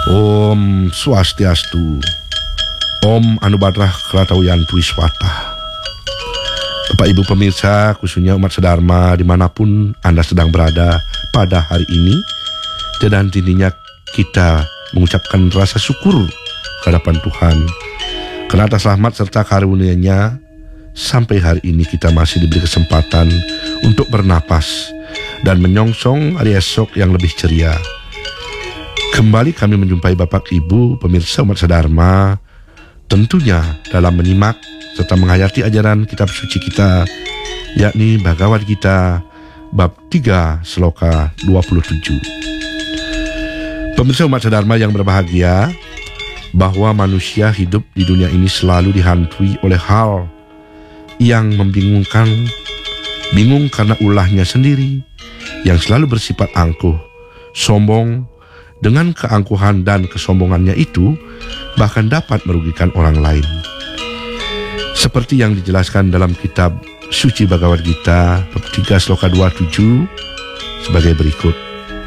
Om Swastiastu. Om Anubadrah Kratawiyantu Wiswata. Bapak Ibu pemirsa, khususnya umat sedharma dimanapun Anda sedang berada pada hari ini, dan intinya kita mengucapkan rasa syukur kehadapan Tuhan karena atas rahmat serta karunia-Nya sampai hari ini kita masih diberi kesempatan untuk bernapas dan menyongsong hari esok yang lebih ceria. Kembali kami menjumpai Bapak Ibu pemirsa umat sedharma, tentunya dalam menyimak serta menghayati ajaran kitab suci kita, yakni Bhagavad Gita bab 3 sloka 27. Pemirsa umat sedharma yang berbahagia, bahwa manusia hidup di dunia ini selalu dihantui oleh hal yang membingungkan, bingung karena ulahnya sendiri yang selalu bersifat angkuh, sombong. Dengan keangkuhan dan kesombongannya itu bahkan dapat merugikan orang lain. Seperti yang dijelaskan dalam kitab suci Bhagavad Gita bab 3 sloka 27 sebagai berikut.